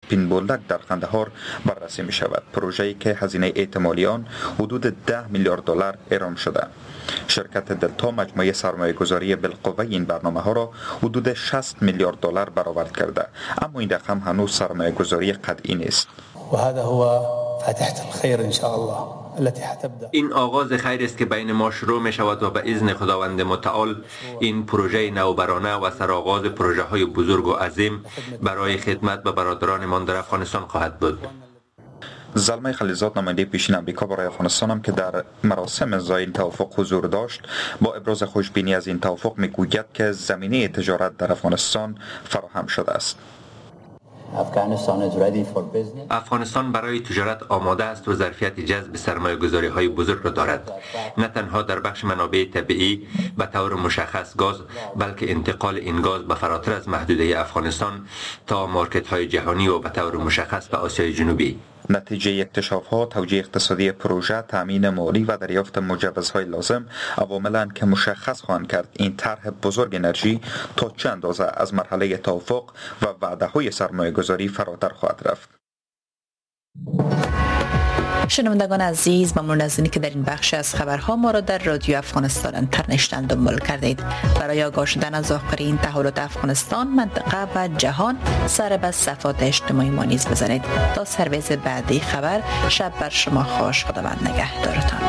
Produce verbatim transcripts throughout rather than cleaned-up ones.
پینبولک در قندهار بررسی می شود. پروژه‌ای که هزینه احتمالی آن حدود ده میلیارد دلار اعلام شده. شرکت دلتا مجموعه سرمایه‌گذاری بالقوه این برنامه ها را حدود شصت میلیارد دلار برآورد کرده، اما این رقم هنوز سرمایه‌گذاری قطعی نیست. و هذا هو فاتحة الخير ان شاء الله التي حتبدا. این آغاز خیر است که بین ما شروع می شود و به اذن خداوند متعال این پروژه نوبرانه و سرآغاز پروژه های بزرگ و عظیم برای خدمت به برادرانمان در افغانستان خواهد بود. زلمه خلیزاد نماینده پیشین امریکا برای افغانستان هم که در مراسم امضای این توافق حضور داشت، با ابراز خوشبینی از این توافق میگوید که زمینه تجارت در افغانستان فراهم شده است. افغانستان برای تجارت آماده است و ظرفیت جذب سرمایه‌گذاری های بزرگ را دارد، نه تنها در بخش منابع طبیعی به طور مشخص گاز، بلکه انتقال این گاز به فراتر از محدوده افغانستان تا مارکت های جهانی و به طور مشخص به آسیای جنوبی. نتیجه اکتشاف‌ها، توجیه اقتصادی پروژه، تامین مالی و دریافت مجوزهای لازم عواملند که مشخص خواهند کرد این طرح بزرگ انرژی تا چه اندازه از مرحله توافق و وعده‌های سرمایه‌گذاری فراتر خواهد رفت. شنوندگان عزیز، ممنون از اینکه در این بخش از خبرها ما را در رادیو افغانستان اینترنشنال دنبال کردید. برای آگاه شدن از آخرین تحولات افغانستان، منطقه و جهان سر به صفحات اجتماعی ما نیز بزنید. تا سرویس بعدی خبر، شب بر شما خوش. خداوند نگهدارتان.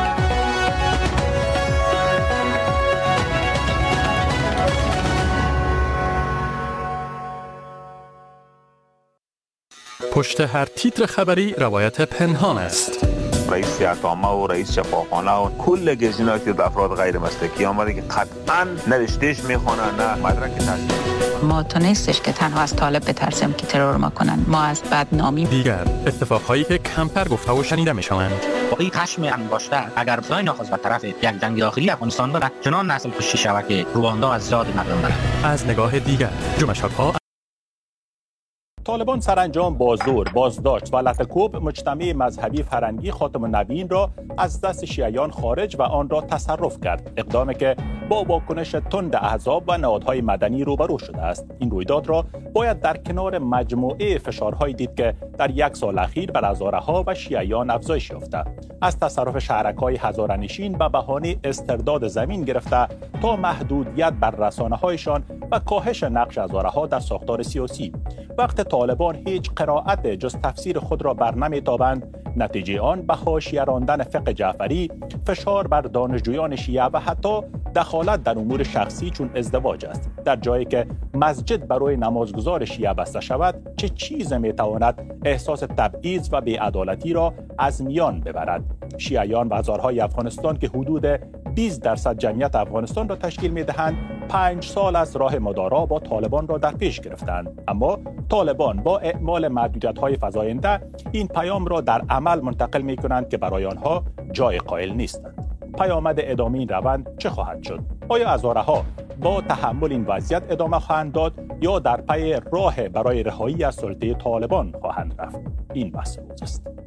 پشت هر تیتر خبری روایت پنهان است. رئیس اتامه و رئیس شفاخانه و کل گزینه‌ای که افراد غیر مسلکی آمده که قطعاً نوشتهش میخوانن نه مدرک تحصیل. ما تو نیستش که تنها از طالب بترسیم که ترور ما کنن، ما از بدنامی. دیگر اتفاقهایی که کمتر گفته و شنیده میشوند. باقی خشم انباشته اگر بزای ناخذ به طرف یک جنگ داخلی افغانستان بره، چنان نسل کشی شود که رواندا از زاد مردم بره. از نگاه دیگر، جمعه شب‌ها طالبان سرانجام با زور بازداشت و لطکوب مجتمع مذهبی فرنگی خاتم النبیین را از دست شیعیان خارج و آن را تصرف کرد، اقدامی که با واکنش تند احزاب و نهادهای مدنی روبرو شده است. این رویداد را باید در کنار مجموعه فشارهای دید که در یک سال اخیر بر هزاره‌ها و شیعیان افزایش یافته، از تصرف شهرک‌های هزاره‌نشین به بهانه استرداد زمین گرفته تا محدودیت بر رسانه‌هایشان و کاهش نقش هزاره‌ها در ساختار سیاسی. وقت طالبان هیچ قرائت جز تفسیر خود را برنمی‌تابند، نتیجه آن به حاشیه راندن فقه جعفری، فشار بر دانشجویان شیعه و حتی دخالت در امور شخصی چون ازدواج است. در جایی که مسجد برای نمازگزار شیعه بسته شود، چه چیز میتواند احساس تبعیض و بی‌عدالتی را از میان ببرد؟ شیعیان و هزارهای افغانستان که حدود بیست درصد جمعیت افغانستان را تشکیل می‌دهند، پنج سال از راه مدارا با طالبان را در پیش گرفتند، اما طالبان با اعمال محدودیت‌های فزاینده این پیام را در عمل منتقل می‌کنند که برای آنها جای قائل نیستند. پیامد ادامه این روند چه خواهد شد؟ آیا هزارها با تحمل این وضعیت ادامه خواهند داد یا در پی راه برای رهایی از سلطه طالبان خواهند رفت؟ این بحث روز است.